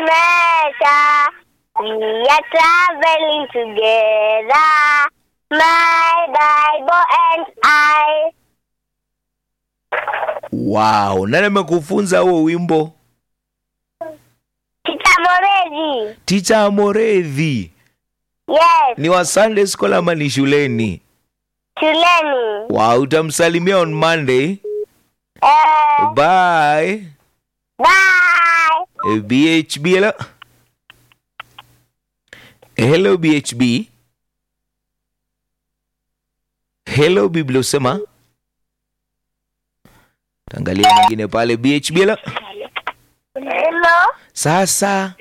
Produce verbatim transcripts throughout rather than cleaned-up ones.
measure. We are traveling together, my Bible and I. Wow, nani amekufunza huo wimbo? Teacher Morethi. Teacher Morethi. Yes. Ni wa Sunday school ama ni shuleni? Shuleni. Wow, utamsalimia on Monday. Uh, Bye. bye. B H B, hello. Hello B H B. Hello Biblia usema. Tangalia mwingine pale B H B, hello. Hello. Sasa.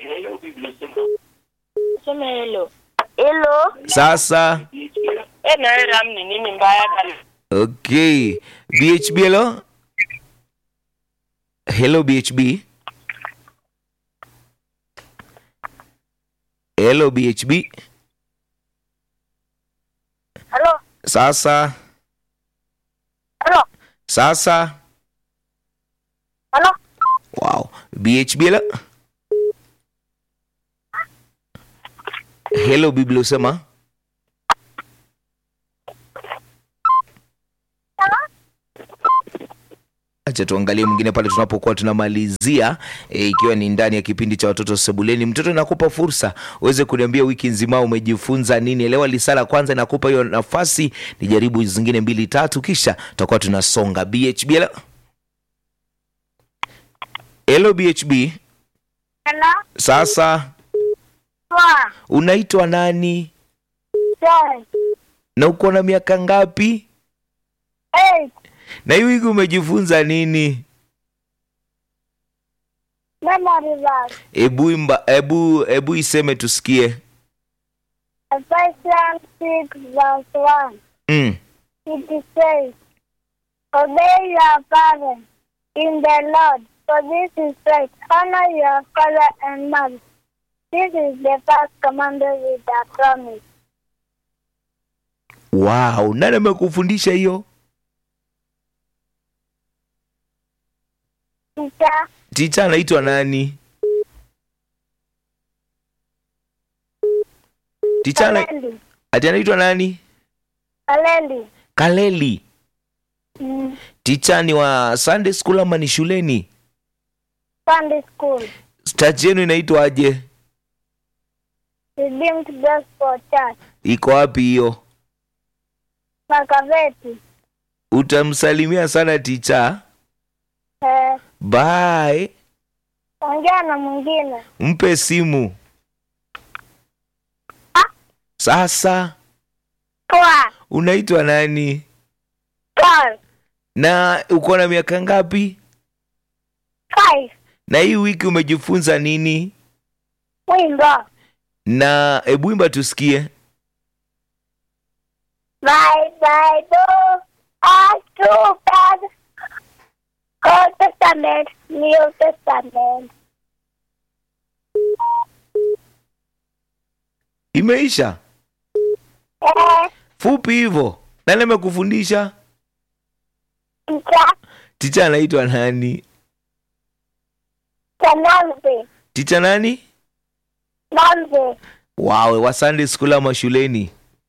Sema hello. Hello. Sasa. Eh, na ram ni nini mbaya bali? Okay. B H B, hello. Hello B H B. Hello B H B. Hello. Sasa. Hello. Sasa. Hello. Wow. B H B, hello. Hello Biblia usema. Acha tuangalie mwingine pale tunapokuwa tunamalizia e, ikiwa ni ndani ya kipindi cha watoto sebuleni. Mtoto nakupa fursa uweze kuniambia wiki nzima umejifunza nini. Elewa lisala kwanza nakupa hiyo nafasi nijaribu zingine mbili tatu kisha tutakuwa tunasonga. B H B, hello. Hello B H B. Hello. Sasa. Kwa. Unaitwa nani? Sorry. Na uko na miaka ngapi? Eight. Na hii wiki umejifunza nini? Memory verse. Ebu imba, ebu ebu iseme tusikie. Ephesians six verse one. Mm. It says, obey your parents in the Lord, for this is right. Honor your father and mother. This is the first commandment with a promise. Wow, nani amekufundisha hiyo? Teacher. Teacher anaitwa nani? Teacher ana... Kaleli. Ati anaitwa nani? Kaleli. Kaleli. Mm. Teacher ni wa Sunday school ama ni shuleni? Sunday school. Church yenu inaitwa aje? Redeemed Gospel Church. Iko wapi hiyo? Makaveti. Utamsalimia sana teacher. Eh, Bye. ongea na mwingine. Mpe simu. Ah. Sasa. Kwa. Unaitwa nani? Paul. Na uko na miaka ngapi? Five. Na hii wiki umejifunza nini? Wimbo. Na ebu imba tusikie. My Bible has two parts, Old Testament, New Testament. Imeisha? Eh, Fupi hivyo. Nani amekufundisha? teacher, Teacher anaitwa nani? Namzi, Teacher nani? Namzi, Wow, wa Sunday school ama shuleni?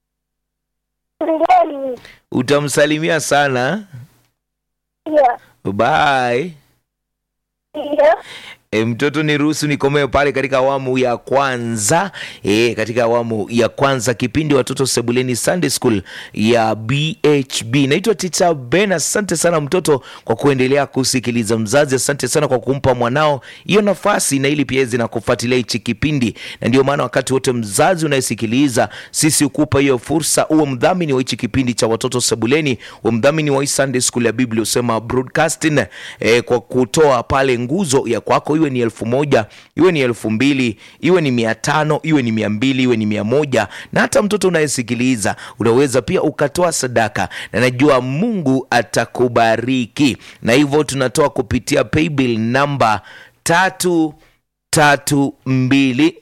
Ndeli, Utamsalimia sana. yeah, Bye. yeah. E, mtoto ni ruhusu nikomeo pale katika awamu ya kwanza e, katika awamu ya kwanza kipindi watoto sebuleni Sunday School ya B H B. Naitwa Teacher Ben. Asante sana mtoto kwa kuendelea kusikiliza. Mzazi asante sana kwa kumpa mwanao hiyo nafasi na ili pia zina kufuatilia hichi kipindi, na ndio maana wakati wote mzazi unayesikiliza sisi ukupa hiyo fursa uwe mdhamini wa hichi kipindi cha watoto sebuleni, uwe mdhamini wa Sunday School ya Biblia usema broadcasting e, kwa kutoa pale nguzo ya kwako, iwe ni elfu moja, iwe ni elfu mbili, iwe ni mia tano, iwe ni mia mbili, iwe ni mia moja. Na hata mtoto unayesikiliza unaweza pia ukatoa sadaka, na najua Mungu atakubariki. Na hivyo tunatoa kupitia paybill namba tatu tatu mbili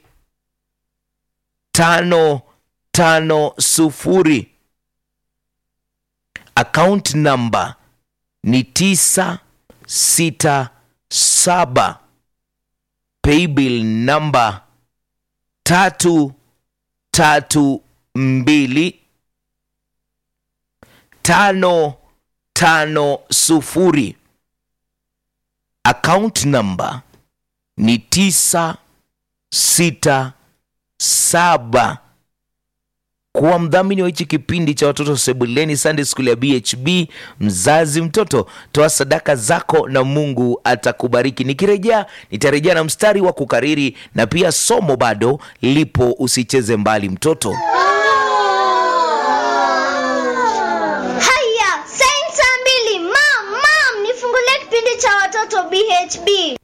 tano tano sufuri. Account number ni tisa sita saba. paybill number tatu tatu mbili tano tano sufuri. Account number ni tisa sita saba. Kwa mdhamini wa hichi kipindi cha watoto sebuleni Sunday School ya B H B, mzazi mtoto, toa sadaka zako na Mungu atakubariki. Nikirejea nitarejea na mstari wa kukariri na pia somo bado lipo, usicheze mbali mtoto. Haya, sainsa mbili, mam, mam, nifungulie kipindi cha watoto B H B.